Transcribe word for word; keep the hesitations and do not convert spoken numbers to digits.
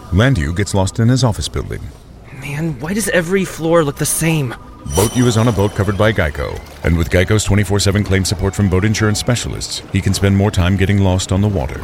Landu gets lost in his office building. Man, why does every floor look the same? Boat U is on a boat covered by Geico. And with Geico's twenty-four seven claim support from boat insurance specialists, he can spend more time getting lost on the water.